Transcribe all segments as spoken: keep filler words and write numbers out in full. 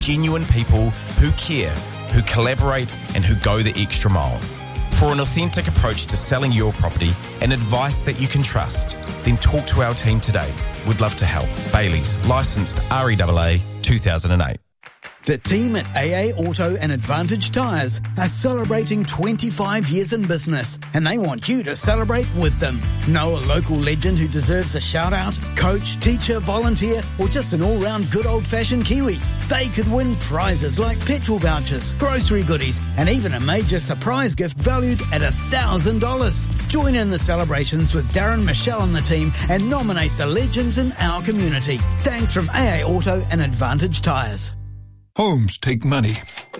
Genuine people who care, who collaborate and who go the extra mile. For an authentic approach to selling your property and advice that you can trust, then talk to our team today. We'd love to help. Bailey's, licensed R E A A two thousand eight. The team at A A Auto and Advantage Tyres are celebrating twenty-five years in business, and they want you to celebrate with them. Know a local legend who deserves a shout-out? Coach, teacher, volunteer, or just an all-round good old-fashioned Kiwi? They could win prizes like petrol vouchers, grocery goodies, and even a major surprise gift valued at one thousand dollars. Join in the celebrations with Darren Michelle and the team and nominate the legends in our community. Thanks from A A Auto and Advantage Tyres. Homes take money.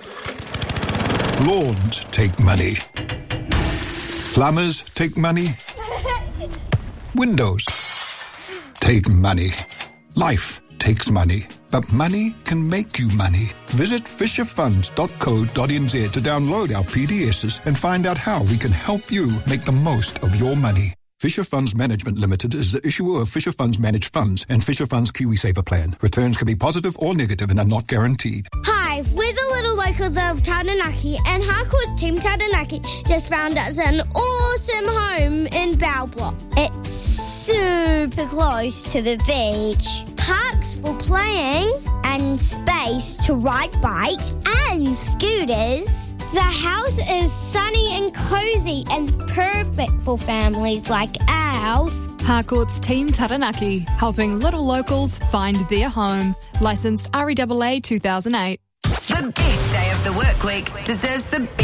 Lawns take money. Plumbers take money. Windows take money. Life takes money. But money can make you money. Visit fisher funds dot co dot n z to download our P D Ss and find out how we can help you make the most of your money. Fisher Funds Management Limited is the issuer of Fisher Funds Managed Funds and Fisher Funds KiwiSaver Plan. Returns can be positive or negative and are not guaranteed. Hi, we're the Little Locals of Taranaki, and Harcourt's Team Taranaki just found us an awesome home in Balblock. It's super close to the beach. Parks for playing and space to ride bikes and scooters. The house is sunny and cozy and perfect for families like ours. Harcourt's Team Taranaki, helping little locals find their home. Licensed R E A A two thousand eight. The best day of the work week deserves the